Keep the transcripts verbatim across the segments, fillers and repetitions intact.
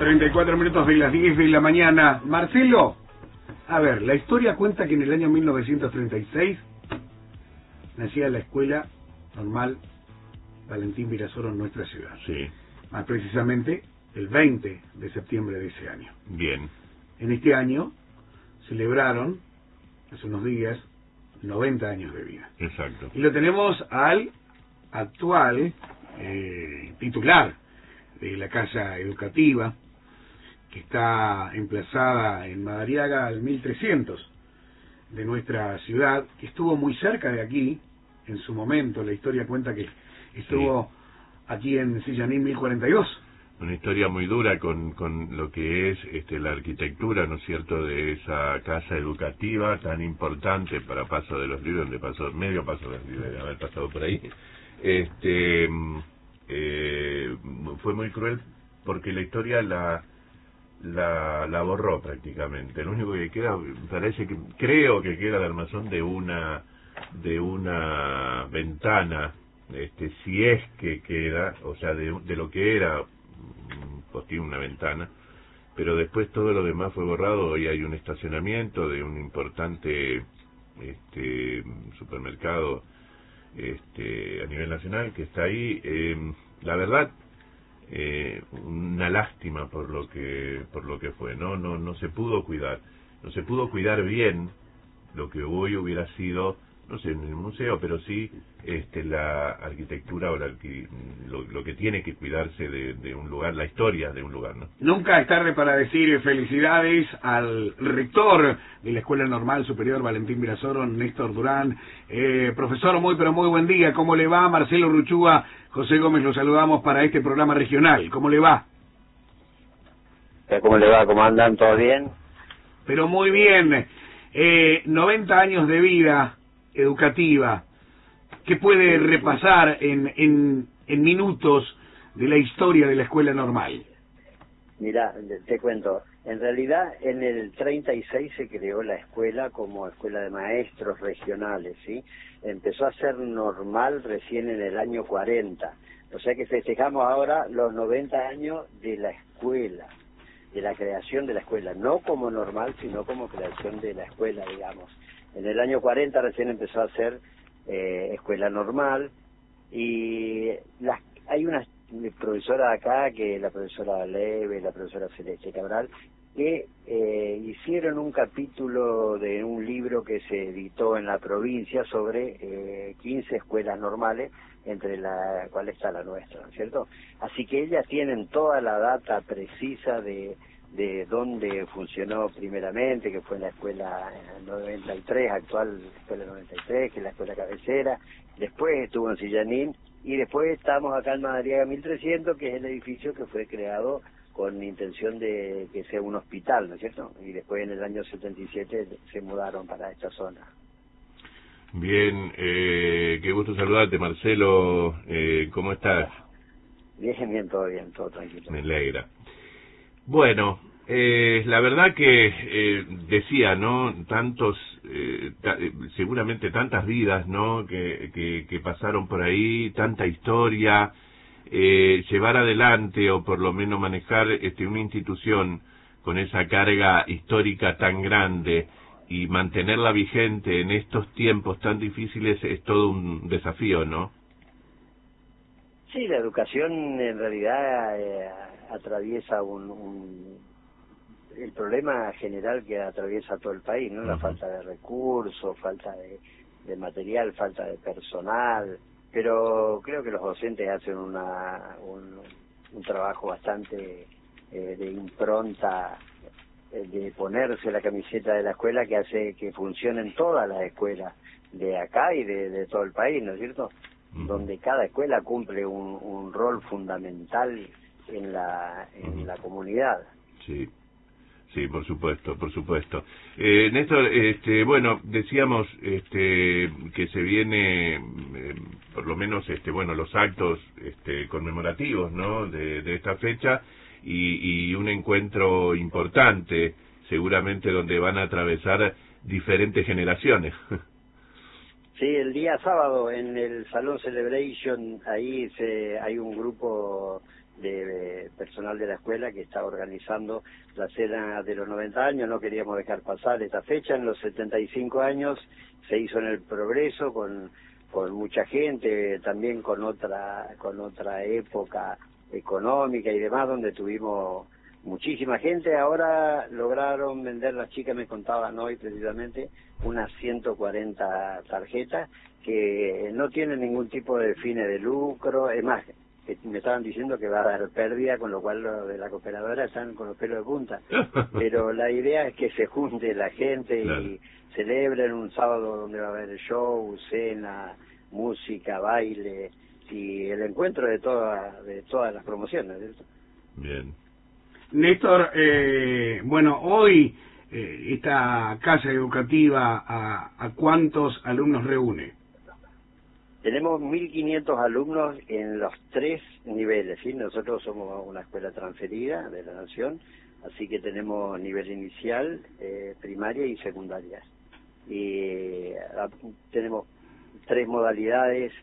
treinta y cuatro minutos de las diez de la mañana. Marcelo, a ver, la historia cuenta que en el año mil novecientos treinta y seis nacía la Escuela Normal Valentín Virasoro en nuestra ciudad. Sí. Más precisamente el veinte de septiembre de ese año. Bien. En este año celebraron, hace unos días, noventa años de vida. Exacto. Y lo tenemos al actual eh, titular de la casa educativa, que está emplazada en Madariaga al mil trescientos de nuestra ciudad, que estuvo muy cerca de aquí en su momento. La historia cuenta que estuvo sí. aquí en Sillanín mil cuarenta y dos. Una historia muy dura con, con lo que es este, la arquitectura, ¿no es cierto?, de esa casa educativa tan importante para Paso de los Libres, donde pasó, medio Paso de los Libres de haber pasado por ahí. Este, eh, fue muy cruel porque la historia la, la, la borró prácticamente. Lo único que queda, parece que, creo que queda el armazón de una, de una ventana, este, si es que queda, o sea, de, de lo que era, pues tiene una ventana, pero después todo lo demás fue borrado. Hoy hay un estacionamiento de un importante este supermercado este a nivel nacional que está ahí. Eh, la verdad, eh, una lástima por lo que por lo que fue. No, no, no se pudo cuidar, no se pudo cuidar bien lo que hoy hubiera sido, no sé, en el museo, pero sí este, la arquitectura o la, lo, lo que tiene que cuidarse de, de un lugar, la historia de un lugar, ¿no? Nunca es tarde para decir felicidades al rector de la Escuela Normal Superior Valentín Virasoro, Néstor Durán. Eh, profesor, muy pero muy buen día. ¿Cómo le va? Marcelo Ruchúa, José Gómez, lo saludamos para este programa regional. ¿Cómo le va? ¿Cómo le va? ¿Cómo andan? ¿Todo bien? Pero muy bien. Eh, noventa años de vida educativa. ¿Qué puede repasar en, en, en minutos de la historia de la Escuela Normal? Mira, te cuento. En realidad, en el treinta y seis se creó la escuela como escuela de maestros regionales, ¿sí? Empezó a ser normal recién en el año cuarenta. O sea que festejamos ahora los noventa años de la escuela, de la creación de la escuela, no como normal, sino como creación de la escuela, digamos. En el año cuarenta recién empezó a ser eh, escuela normal, y las, hay una profesora acá, que es la profesora Leve, la profesora Celeste Cabral, que eh, hicieron un capítulo de un libro que se editó en la provincia sobre eh, quince escuelas normales, entre la cual está la nuestra, ¿no es cierto? Así que ellas tienen toda la data precisa de de dónde funcionó primeramente, que fue la escuela noventa y tres, actual escuela noventa y tres, que es la escuela cabecera. Después estuvo en Sillanín, y después estamos acá en Madariaga mil trescientos, que es el edificio que fue creado con intención de que sea un hospital, ¿no es cierto? Y después en el año setenta y siete se mudaron para esta zona. Bien, eh, qué gusto saludarte, Marcelo. Eh, ¿Cómo estás? Bien, bien, todo bien, todo tranquilo. Me alegra. Bueno, eh, la verdad que eh, decía, ¿no? Tantos, eh, ta, eh, seguramente tantas vidas, ¿no? Que, que, que pasaron por ahí, tanta historia. Eh, llevar adelante o por lo menos manejar este, una institución con esa carga histórica tan grande y mantenerla vigente en estos tiempos tan difíciles es todo un desafío, ¿no? Sí, la educación en realidad eh, atraviesa un, un el problema general que atraviesa todo el país, ¿no? La uh-huh. falta de recursos, falta de, de material, falta de personal, pero creo que los docentes hacen una un, un trabajo bastante eh, de impronta, eh, de ponerse la camiseta de la escuela, que hace que funcionen todas las escuelas de acá y de, de todo el país, ¿no es cierto? Donde cada escuela cumple un, un rol fundamental en la en uh-huh. la comunidad. Sí, sí, por supuesto, por supuesto. Eh, Néstor, este, bueno, decíamos este, que se viene, eh, por lo menos, este, bueno, los actos este, conmemorativos, ¿no? De, de esta fecha y, y un encuentro importante, seguramente donde van a atravesar diferentes generaciones. Sí, el día sábado en el Salón Celebration, ahí se, hay un grupo de personal de la escuela que está organizando la cena de los noventa años. No queríamos dejar pasar esta fecha. En los setenta y cinco años se hizo en el Progreso con, con mucha gente, también con otra, con otra época económica y demás, donde tuvimos muchísima gente. Ahora lograron vender, las chicas me contaban hoy precisamente, unas ciento cuarenta tarjetas que no tienen ningún tipo de fines de lucro. Es más, que me estaban diciendo que va a dar pérdida, con lo cual los de la cooperadora están con los pelos de punta. Pero la idea es que se junte la gente, claro, y celebren un sábado donde va a haber show, cena, música, baile y el encuentro de todas de todas las promociones, ¿cierto? Bien. Néstor, eh, bueno, hoy eh, esta casa educativa, ¿a, a cuántos alumnos reúne? Tenemos mil quinientos alumnos en los tres niveles, ¿sí? Nosotros somos una escuela transferida de la Nación, así que tenemos nivel inicial, eh, primaria y secundaria. Y eh, tenemos tres modalidades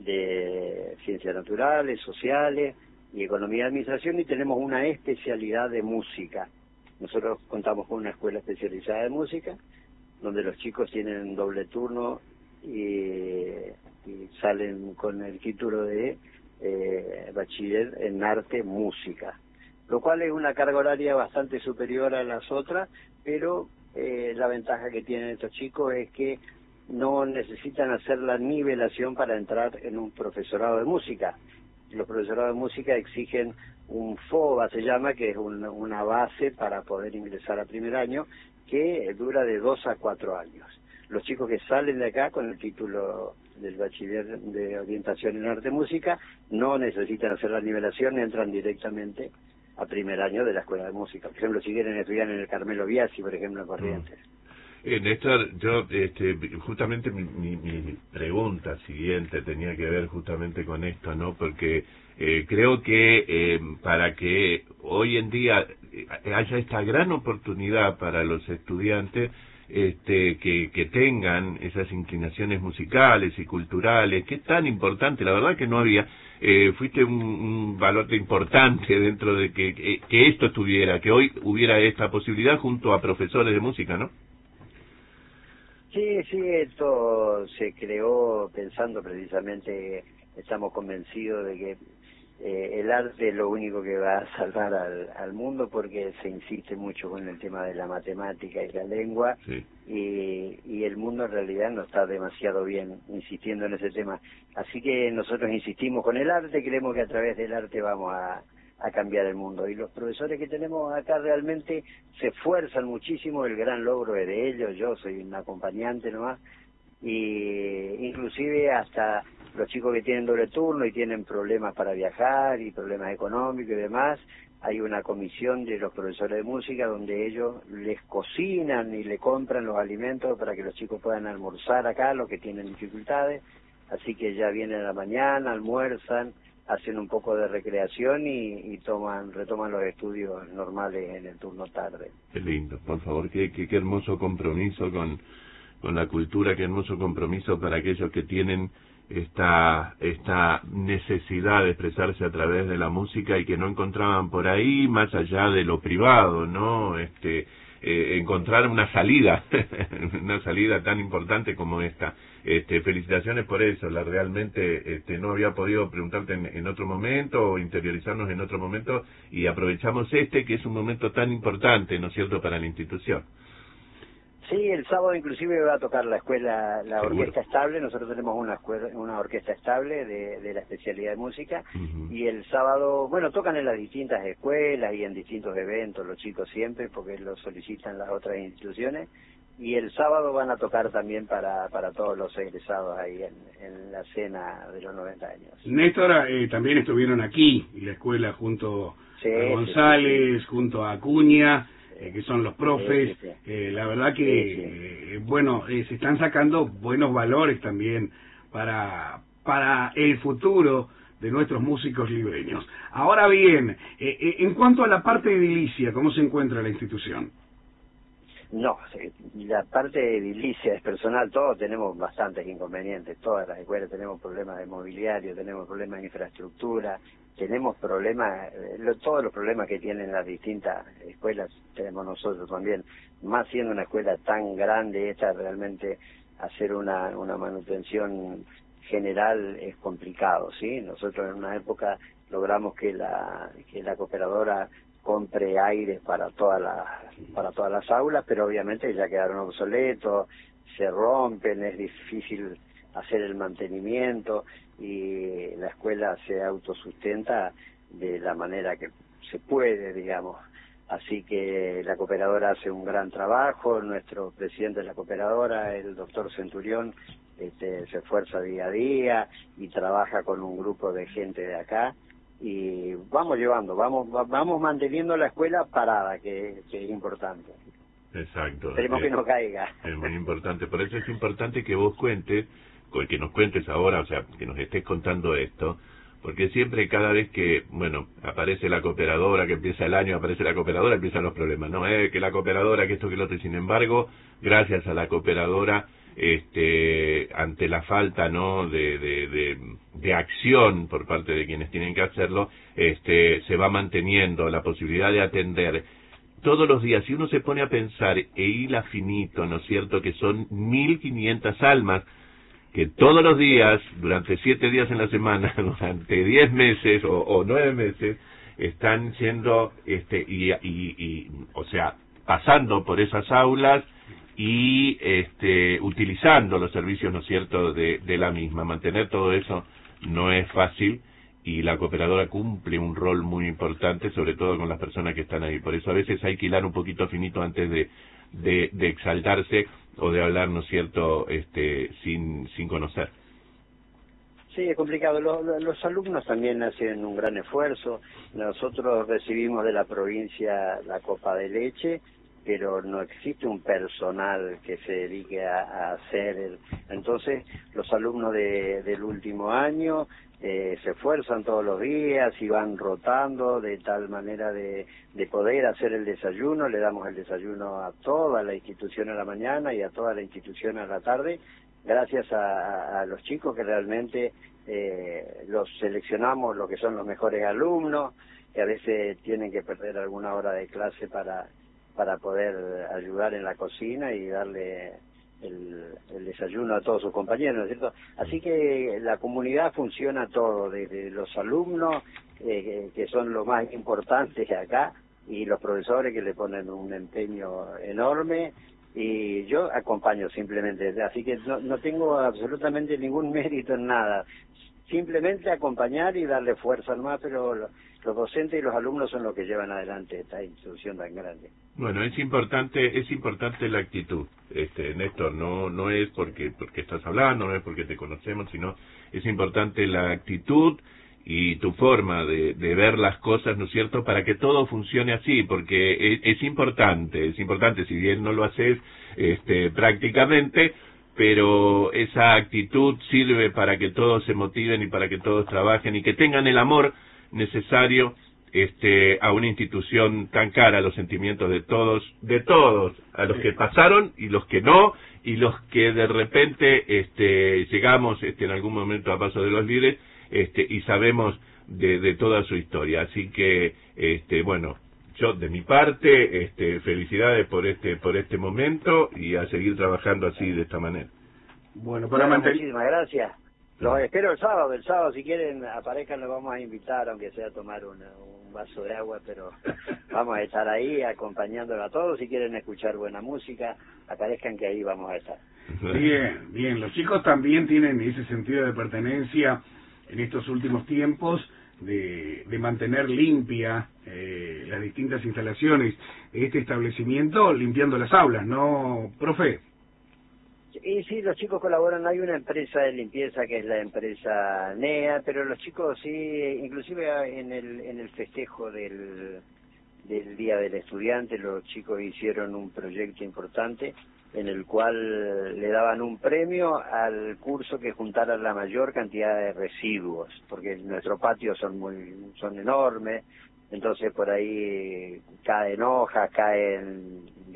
de ciencias naturales, sociales y economía y administración, y tenemos una especialidad de música. Nosotros contamos con una escuela especializada de música, donde los chicos tienen doble turno y, y salen con el título de eh, bachiller en arte música, lo cual es una carga horaria bastante superior a las otras, pero eh, la ventaja que tienen estos chicos es que no necesitan hacer la nivelación para entrar en un profesorado de música. Los profesorados de música exigen un FOBA, se llama, que es un, una base para poder ingresar a primer año, que dura de dos a cuatro años. Los chicos que salen de acá con el título del bachiller de orientación en arte música no necesitan hacer la nivelación, entran directamente a primer año de la escuela de música. Por ejemplo, si quieren estudiar en el Carmelo Biasi, por ejemplo, en Corrientes. Eh, Néstor, yo, este, justamente mi, mi, mi pregunta siguiente tenía que ver justamente con esto, ¿no? Porque eh, creo que eh, para que hoy en día haya esta gran oportunidad para los estudiantes, este, que, que tengan esas inclinaciones musicales y culturales, que es tan importante, la verdad que no había, eh, fuiste un, un valor importante dentro de que, que, que esto estuviera, que hoy hubiera esta posibilidad junto a profesores de música, ¿no? Sí, sí, esto se creó pensando precisamente, estamos convencidos de que eh, el arte es lo único que va a salvar al, al mundo, porque se insiste mucho con el tema de la matemática y la lengua, sí, y, y el mundo en realidad no está demasiado bien insistiendo en ese tema. Así que nosotros insistimos con el arte, creemos que a través del arte vamos a... a cambiar el mundo, y los profesores que tenemos acá realmente se esfuerzan muchísimo. El gran logro es de ellos, yo soy un acompañante nomás, y inclusive hasta los chicos que tienen doble turno y tienen problemas para viajar y problemas económicos y demás, hay una comisión de los profesores de música donde ellos les cocinan y le compran los alimentos para que los chicos puedan almorzar acá, los que tienen dificultades. Así que ya vienen a la mañana, almuerzan, hacen un poco de recreación y, y toman retoman los estudios normales en el turno tarde. Qué lindo, por favor, qué, qué, qué hermoso compromiso con, con la cultura, qué hermoso compromiso para aquellos que tienen esta, esta necesidad de expresarse a través de la música y que no encontraban por ahí, más allá de lo privado, ¿no? Este, eh, encontrar una salida, una salida tan importante como esta. Este, felicitaciones por eso, la realmente este, no había podido preguntarte en, en otro momento o interiorizarnos en otro momento, y aprovechamos este que es un momento tan importante, ¿no es cierto?, para la institución. Sí, el sábado inclusive va a tocar la escuela, la Seguro. Orquesta Estable. Nosotros tenemos una escuela, una orquesta estable de, de la especialidad de música, uh-huh, y el sábado, bueno, tocan en las distintas escuelas y en distintos eventos los chicos siempre, porque lo solicitan las otras instituciones, y el sábado van a tocar también para, para todos los egresados ahí en, en la cena de los noventa años. Néstor, eh, también estuvieron aquí, en la escuela, junto sí, a González, sí, sí. junto a Acuña, eh, que son los profes. Sí, sí, sí. Eh, la verdad que, sí, sí. Eh, bueno, eh, se están sacando buenos valores también para, para el futuro de nuestros músicos libreños. Ahora bien, eh, eh, en cuanto a la parte edilicia, ¿cómo se encuentra la institución? No, la parte edilicia es personal, todos tenemos bastantes inconvenientes, todas las escuelas tenemos problemas de mobiliario, tenemos problemas de infraestructura, tenemos problemas, eh, lo, todos los problemas que tienen las distintas escuelas tenemos nosotros también, más siendo una escuela tan grande, esta realmente hacer una, una manutención general es complicado, ¿sí? Nosotros en una época logramos que la, que la cooperadora compre aires para todas las para todas las aulas, pero obviamente ya quedaron obsoletos, se rompen, es difícil hacer el mantenimiento y la escuela se autosustenta de la manera que se puede, digamos. Así que la cooperadora hace un gran trabajo, nuestro presidente de la cooperadora, el doctor Centurión, este, se esfuerza día a día y trabaja con un grupo de gente de acá, y vamos llevando, vamos vamos manteniendo la escuela parada, que, que es importante. Exacto. Esperemos eh, que no caiga. Es muy importante, por eso es importante que vos cuentes, que nos cuentes ahora, o sea, que nos estés contando esto, porque siempre cada vez que, bueno, aparece la cooperadora, que empieza el año, aparece la cooperadora, empiezan los problemas, ¿no? Eh, que la cooperadora, que esto, que lo otro, y sin embargo, gracias a la cooperadora, este ante la falta no de, de, de, de acción por parte de quienes tienen que hacerlo, este se va manteniendo la posibilidad de atender todos los días. Si uno se pone a pensar e hila finito, ¿no es cierto?, que son mil quinientas almas que todos los días, durante siete días en la semana, durante diez meses o, o nueve meses, están siendo, este y, y, y, o sea, pasando por esas aulas y este utilizando los servicios, ¿no es cierto?, de, de la misma. Mantener todo eso no es fácil y la cooperadora cumple un rol muy importante, sobre todo con las personas que están ahí. Por eso a veces hay que hilar un poquito finito antes de, de, de exaltarse o de hablar, ¿no es cierto?, este sin, sin conocer. Sí, es complicado. Los, los alumnos también hacen un gran esfuerzo. Nosotros recibimos de la provincia la copa de leche, pero no existe un personal que se dedique a, a hacer el... Entonces, los alumnos de, del último año eh, se esfuerzan todos los días y van rotando de tal manera de, de poder hacer el desayuno. Le damos el desayuno a toda la institución a la mañana y a toda la institución a la tarde, gracias a, a los chicos que realmente eh, los seleccionamos, lo que son los mejores alumnos, que a veces tienen que perder alguna hora de clase para para poder ayudar en la cocina y darle el, el desayuno a todos sus compañeros, ¿no es cierto? Así que la comunidad funciona todo, desde los alumnos, eh, que son los más importantes acá, y los profesores que le ponen un empeño enorme, y yo acompaño simplemente, así que no, no tengo absolutamente ningún mérito en nada, simplemente acompañar y darle fuerza nomás, pero lo, los docentes y los alumnos son los que llevan adelante esta institución tan grande. Bueno, es importante, es importante la actitud, este Néstor, no no es porque porque estás hablando, no es porque te conocemos, sino es importante la actitud y tu forma de, de ver las cosas, ¿no es cierto?, para que todo funcione así, porque es, es importante, es importante, si bien no lo haces este prácticamente, pero esa actitud sirve para que todos se motiven y para que todos trabajen y que tengan el amor necesario este a una institución tan cara, a los sentimientos de todos, de todos, a los que pasaron y los que no, y los que de repente este llegamos este en algún momento a Paso de los Líderes este y sabemos de, de toda su historia. Así que este bueno, yo de mi parte este felicidades por este por este momento y a seguir trabajando así de esta manera. Bueno, para bueno, mantener... muchísimas gracias. Los espero el sábado, el sábado si quieren aparezcan, los vamos a invitar, aunque sea a tomar una, un vaso de agua, pero vamos a estar ahí acompañándolos a todos. Si quieren escuchar buena música, aparezcan, que ahí vamos a estar. Bien, bien, los chicos también tienen ese sentido de pertenencia en estos últimos tiempos, de, de mantener limpia eh, las distintas instalaciones de este establecimiento, limpiando las aulas, ¿no, profe? Y sí, los chicos colaboran, hay una empresa de limpieza que es la empresa N E A, pero los chicos sí, inclusive en el en el festejo del, del Día del Estudiante, los chicos hicieron un proyecto importante en el cual le daban un premio al curso que juntara la mayor cantidad de residuos, porque nuestros patios son muy son enormes, entonces por ahí caen hojas, caen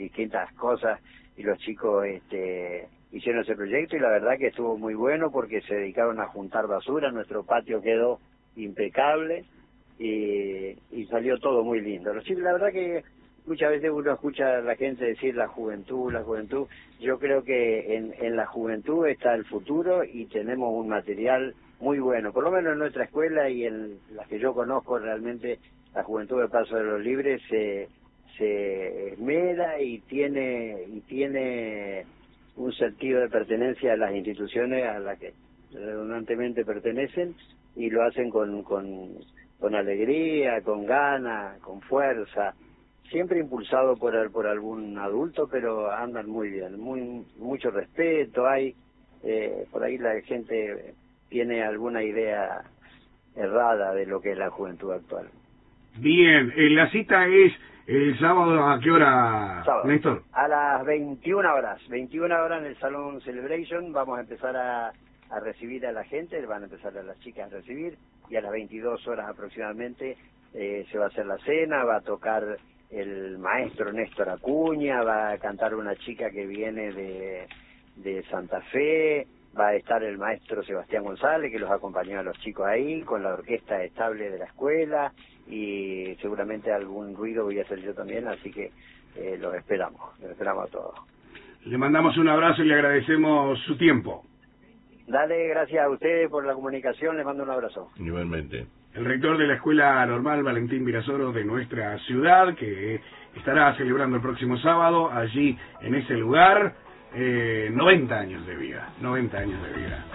distintas cosas, y los chicos este, hicieron ese proyecto, y la verdad que estuvo muy bueno porque se dedicaron a juntar basura, nuestro patio quedó impecable, y, y salió todo muy lindo. Los chicos, la verdad que muchas veces uno escucha a la gente decir la juventud, la juventud. Yo creo que en, en la juventud está el futuro, y tenemos un material muy bueno, por lo menos en nuestra escuela y en las que yo conozco. Realmente la juventud de Paso de los Libres se, se esmera y tiene, y tiene un sentido de pertenencia a las instituciones a las que redundantemente pertenecen, y lo hacen con, con, con alegría, con ganas, con fuerza, siempre impulsado por por algún adulto, pero andan muy bien, muy mucho respeto hay. Eh, por ahí la gente tiene alguna idea errada de lo que es la juventud actual. Bien, eh, la cita es el sábado, ¿a qué hora, Sábado, Néstor? a las veintiuna horas, veintiuna horas en el Salón Celebration. Vamos a empezar a, a recibir a la gente, van a empezar a las chicas a recibir, y a las veintidós horas aproximadamente eh, se va a hacer la cena, va a tocar el maestro Néstor Acuña, va a cantar una chica que viene de, de Santa Fe, va a estar el maestro Sebastián González, que los acompañó a los chicos ahí, con la orquesta estable de la escuela, y seguramente algún ruido voy a hacer yo también, así que eh, los esperamos, los esperamos a todos. Le mandamos un abrazo y le agradecemos su tiempo. Dale, gracias a ustedes por la comunicación, les mando un abrazo. Igualmente. El rector de la Escuela Normal Valentín Virasoro de nuestra ciudad, que estará celebrando el próximo sábado allí en ese lugar, eh, noventa años de vida, noventa años de vida.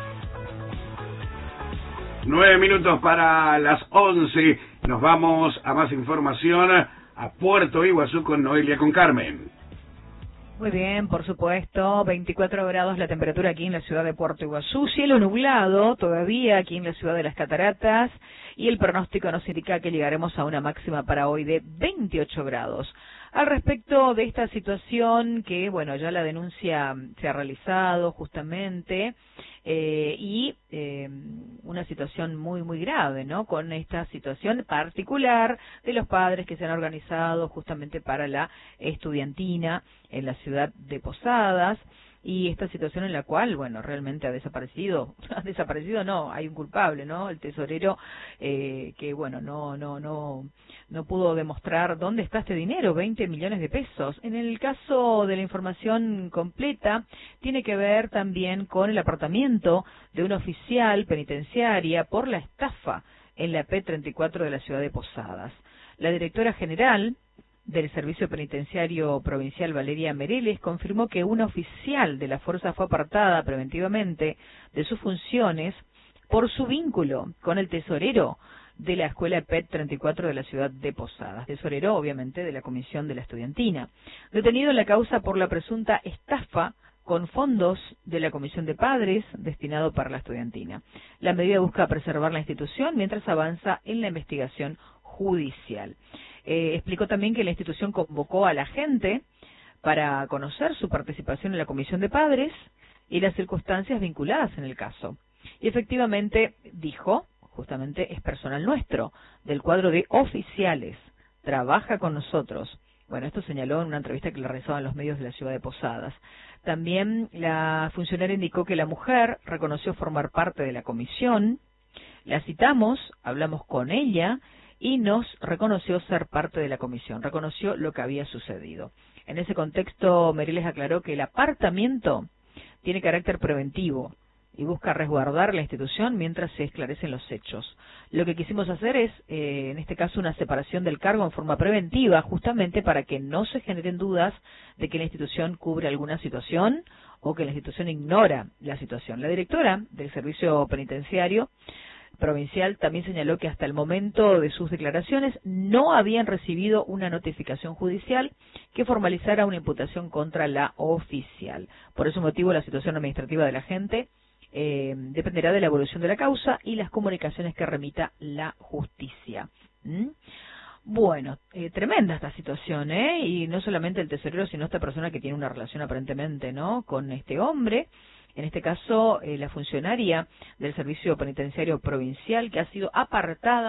Nueve minutos para las once, nos vamos a más información a Puerto Iguazú con Noelia con Carmen. Muy bien, por supuesto, veinticuatro grados la temperatura aquí en la ciudad de Puerto Iguazú, cielo nublado todavía aquí en la ciudad de las Cataratas, y el pronóstico nos indica que llegaremos a una máxima para hoy de veintiocho grados. Al respecto de esta situación, que bueno, ya la denuncia se ha realizado justamente, eh, y eh, una situación muy, muy grave, ¿no? Con esta situación particular de los padres que se han organizado justamente para la estudiantina en la ciudad de Posadas, y esta situación en la cual, bueno, realmente ha desaparecido, ha desaparecido no, hay un culpable, ¿no? El tesorero, eh, que bueno, no, no, no, no pudo demostrar dónde está este dinero, veinte millones de pesos. En el caso de la información completa, tiene que ver también con el apartamiento de un oficial penitenciaria por la estafa en la P treinta y cuatro de la ciudad de Posadas. La directora general del Servicio Penitenciario Provincial, Valeria Mereles, confirmó que una oficial de la fuerza fue apartada preventivamente de sus funciones por su vínculo con el tesorero de la escuela P treinta y cuatro de la ciudad de Posadas, tesorero obviamente de la Comisión de la Estudiantina, detenido en la causa por la presunta estafa con fondos de la Comisión de Padres destinado para la estudiantina. La medida busca preservar la institución mientras avanza en la investigación judicial. Eh, explicó también que la institución convocó a la gente para conocer su participación en la Comisión de Padres y las circunstancias vinculadas en el caso. Y efectivamente, dijo, justamente es personal nuestro, del cuadro de oficiales, trabaja con nosotros. Bueno, esto señaló en una entrevista que le realizaban los medios de la ciudad de Posadas. También la funcionaria indicó que la mujer reconoció formar parte de la comisión, la citamos, hablamos con ella, y nos reconoció ser parte de la comisión, reconoció lo que había sucedido. En ese contexto, Mereles aclaró que el apartamiento tiene carácter preventivo y busca resguardar la institución mientras se esclarecen los hechos. Lo que quisimos hacer es, eh, en este caso, una separación del cargo en forma preventiva, justamente para que no se generen dudas de que la institución cubre alguna situación o que la institución ignora la situación. La directora del Servicio Penitenciario Provincial también señaló que hasta el momento de sus declaraciones no habían recibido una notificación judicial que formalizara una imputación contra la oficial. Por ese motivo, la situación administrativa de la gente eh, dependerá de la evolución de la causa y las comunicaciones que remita la justicia. ¿Mm? Bueno, eh, tremenda esta situación, ¿eh? Y no solamente el tesorero, sino esta persona que tiene una relación aparentemente, ¿no?, con este hombre. En este caso, eh, la funcionaria del Servicio Penitenciario Provincial, que ha sido apartada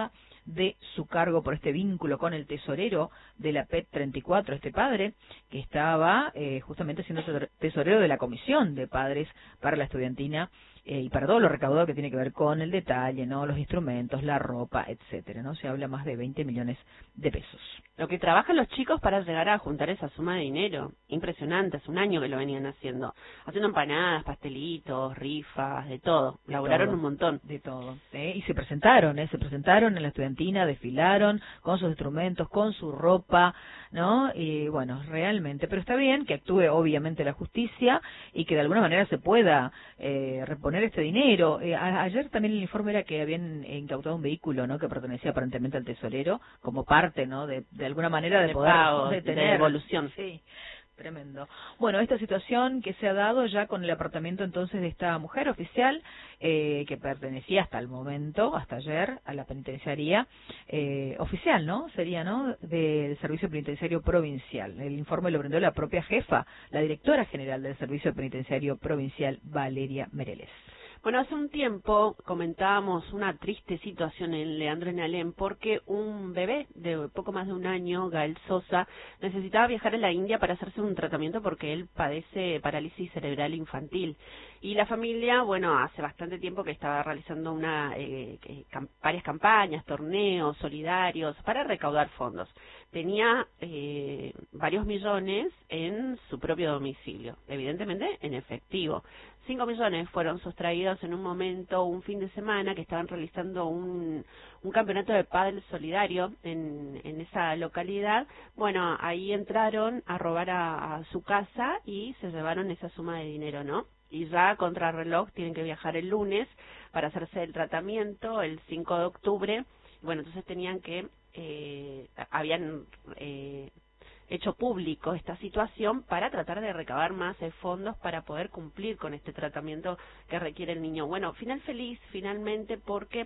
de su cargo por este vínculo con el tesorero de la P E T treinta y cuatro, este padre, que estaba eh, justamente siendo tesorero de la Comisión de Padres para la Estudiantina eh, y para todo lo recaudado que tiene que ver con el detalle, ¿no? Los instrumentos, la ropa, etcétera, ¿no? Se habla más de veinte millones de pesos. Lo que trabajan los chicos para llegar a juntar esa suma de dinero, impresionante, hace un año que lo venían haciendo, haciendo empanadas, pastelitos, rifas, de todo, de laburaron todo, un montón. De todo, ¿eh? Y se presentaron, ¿eh? Se presentaron en la Estudiantina, desfilaron con sus instrumentos, con su ropa, ¿no? Y bueno, realmente, pero está bien que actúe obviamente la justicia y que de alguna manera se pueda eh, reponer este dinero. Eh, a, ayer también el informe era que habían incautado un vehículo, ¿no? Que pertenecía aparentemente al tesorero, como parte, ¿no? De, de alguna manera de, de poder pago, detener. De devolución. Sí. Tremendo. Bueno, esta situación que se ha dado ya con el apartamento entonces de esta mujer oficial, eh, que pertenecía hasta el momento, hasta ayer, a la penitenciaría eh, oficial, ¿no? Sería, ¿no? Del Servicio Penitenciario Provincial. El informe lo brindó la propia jefa, la directora general del Servicio Penitenciario Provincial, Valeria Mereles. Bueno, hace un tiempo comentábamos una triste situación en Leandro Enalén porque un bebé de poco más de un año, Gael Sosa, necesitaba viajar a la India para hacerse un tratamiento porque él padece parálisis cerebral infantil. Y la familia, bueno, hace bastante tiempo que estaba realizando una eh, cam varias campañas, torneos solidarios para recaudar fondos. Tenía eh, varios millones en su propio domicilio, evidentemente en efectivo. Cinco millones fueron sustraídos en un momento, un fin de semana, que estaban realizando un, un campeonato de pádel solidario en, en esa localidad. Bueno, ahí entraron a robar a, a su casa y se llevaron esa suma de dinero, ¿no? Y ya contra reloj tienen que viajar el lunes para hacerse el tratamiento el cinco de octubre. Bueno, entonces tenían que, eh, habían eh, hecho público esta situación para tratar de recabar más eh, fondos para poder cumplir con este tratamiento que requiere el niño. Bueno, final feliz finalmente porque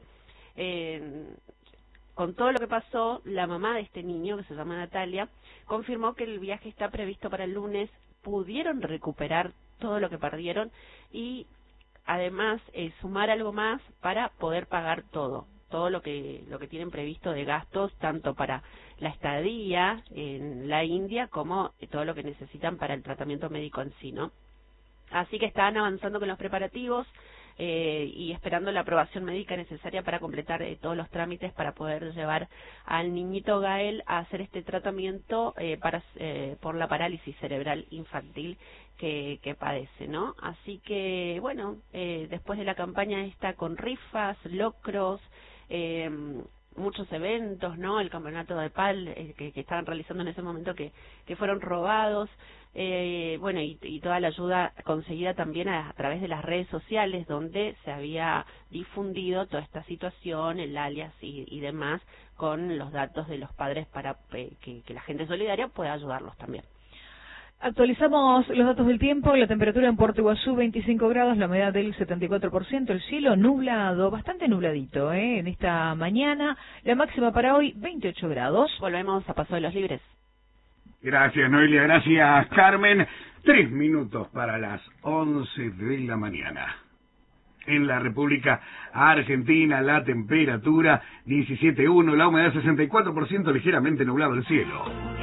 eh, con todo lo que pasó, la mamá de este niño, que se llama Natalia, confirmó que el viaje está previsto para el lunes, pudieron recuperar todo lo que perdieron y además eh, sumar algo más para poder pagar todo. todo lo que lo que tienen previsto de gastos, tanto para la estadía en la India como todo lo que necesitan para el tratamiento médico en sí, ¿no? Así que están avanzando con los preparativos eh, y esperando la aprobación médica necesaria para completar eh, todos los trámites para poder llevar al niñito Gael a hacer este tratamiento eh, para eh, por la parálisis cerebral infantil que, que padece, ¿no? Así que, bueno, eh, después de la campaña esta con rifas, locros, eh, muchos eventos, ¿no? El campeonato de pádel eh, que, que estaban realizando en ese momento que, que fueron robados, eh, bueno, y, y toda la ayuda conseguida también a, a través de las redes sociales donde se había difundido toda esta situación, el alias y, y demás, con los datos de los padres para eh, que, que la gente solidaria pueda ayudarlos también. Actualizamos los datos del tiempo. La temperatura en Puerto Iguazú veinticinco grados, la humedad del setenta y cuatro por ciento, el cielo nublado, bastante nubladito ¿eh? en esta mañana. La máxima para hoy veintiocho grados. Volvemos a Paso de los Libres. Gracias, Noelia, gracias, Carmen. Tres minutos para las once de la mañana. En la República Argentina la temperatura diecisiete punto uno, la humedad sesenta y cuatro por ciento, ligeramente nublado el cielo.